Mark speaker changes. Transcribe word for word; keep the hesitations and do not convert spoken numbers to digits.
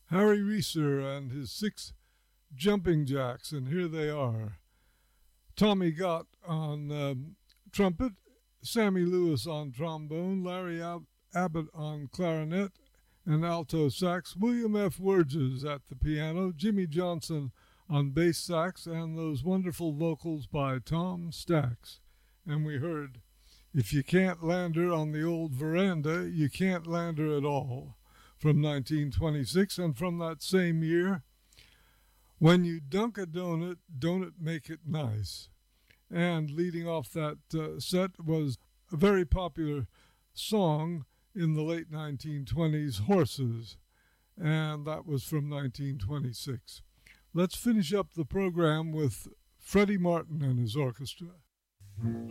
Speaker 1: Harry Reeser and his six jumping jacks, and here they are. Tommy Gott on um, trumpet, Sammy Lewis on trombone, Larry Ab- Abbott on clarinet and alto sax, William F. Wurges at the piano, Jimmy Johnson on bass sax, and those wonderful vocals by Tom Stax. And we heard, "If You Can't Land Her on the Old Veranda, You Can't Land Her at All," from nineteen twenty-six, and from that same year, "When You Dunk a Donut, Don't It Make It Nice." And leading off that uh, set was a very popular song in the late nineteen twenties, "Horses," and that was from nineteen twenty-six. Let's finish up the program with Freddie Martin and his orchestra.